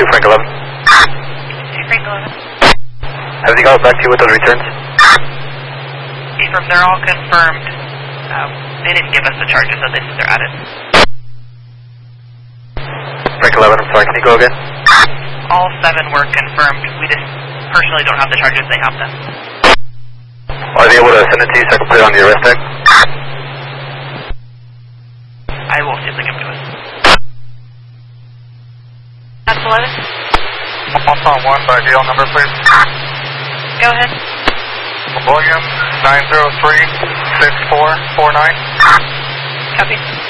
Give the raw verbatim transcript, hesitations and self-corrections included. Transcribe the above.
two Frank eleven. two Frank eleven. Have they got back to you with those returns? From they're all confirmed. Um, they didn't give us the charges, so they, they're added. Frank eleven, I'm sorry, can you go again? All seven were confirmed. We just personally don't have the charges, they have them. Are they able to send it to you so I can put it on the arrest tag? I will see if they give it to us. That's eleven. Alpha one by D L number, please. Go ahead. William, nine zero three, six four four nine. Copy.